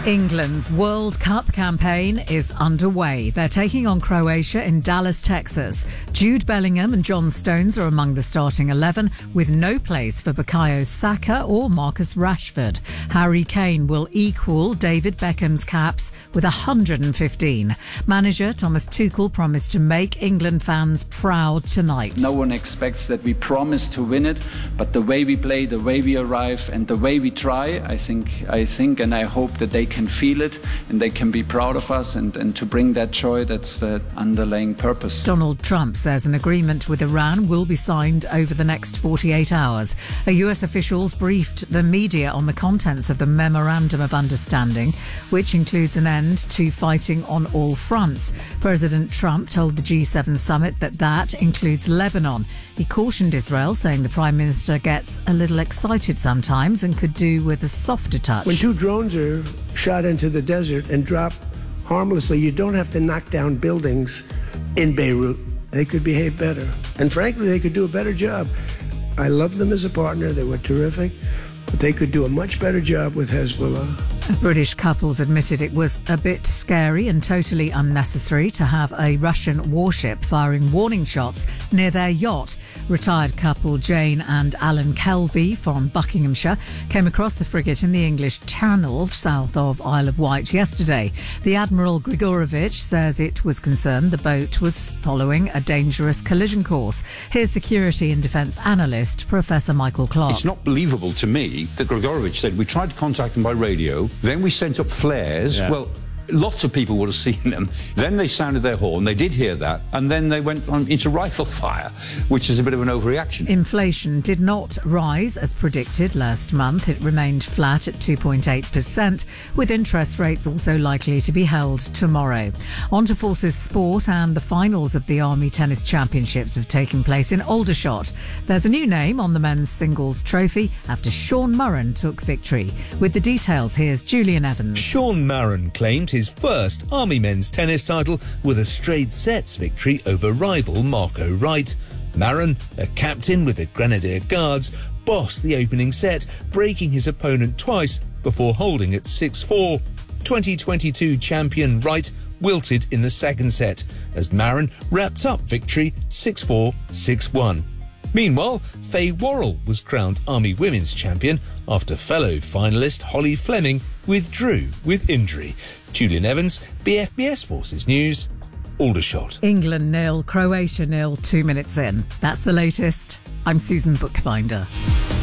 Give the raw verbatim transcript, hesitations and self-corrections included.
England's World Cup campaign is underway. They're taking on Croatia in Dallas, Texas. Jude Bellingham and John Stones are among the starting eleven, with no place for Bukayo Saka or Marcus Rashford. Harry Kane will equal David Beckham's caps with one hundred fifteen. Manager Thomas Tuchel promised to make England fans proud tonight. No one expects that we promise to win it, but the way we play, the way we arrive, and the way we try, I think, I think, and I hope that they can feel it and they can be proud of us, and, and to bring that joy, that's the underlying purpose. Donald Trump says an agreement with Iran will be signed over the next forty-eight hours. A U S officials briefed the media on the contents of the Memorandum of Understanding, which includes an end to fighting on all fronts. President Trump told the G seven summit that that includes Lebanon. He cautioned Israel, saying the Prime Minister gets a little excited sometimes and could do with a softer touch. When two drones are shot into the desert and drop harmlessly, you don't have to knock down buildings in Beirut. They could behave better. And frankly, they could do a better job. I love them as a partner. They were terrific. But they could do a much better job with Hezbollah. British couples admitted it was a bit scary and totally unnecessary to have a Russian warship firing warning shots near their yacht. Retired couple Jane and Alan Kelvey from Buckinghamshire came across the frigate in the English Channel south of Isle of Wight yesterday. The Admiral Grigorovich says it was concerned the boat was following a dangerous collision course. Here's security and defence analyst Professor Michael Clark. It's not believable to me that Grigorovich said we tried to contact them by radio, then we sent up flares. Yeah. Well, lots of people would have seen them. Then they sounded their horn. They did hear that. And then they went on into rifle fire, which is a bit of an overreaction. Inflation did not rise as predicted last month. It remained flat at two point eight percent, with interest rates also likely to be held tomorrow. On to Forces Sport, and the finals of the Army Tennis Championships have taken place in Aldershot. There's a new name on the men's singles trophy after Sean Murren took victory. With the details, here's Julian Evans. Sean Murren claimed his first Army men's tennis title with a straight sets victory over rival Marco Wright. Murren, a captain with the Grenadier Guards, bossed the opening set, breaking his opponent twice before holding at six four. twenty twenty-two champion Wright wilted in the second set as Murren wrapped up victory six four, six one. Meanwhile, Faye Worrell was crowned Army Women's Champion after fellow finalist Holly Fleming withdrew with injury. Julian Evans, B F B S Forces News, Aldershot. England nil, Croatia nil, two minutes in. That's the latest. I'm Susan Bookbinder.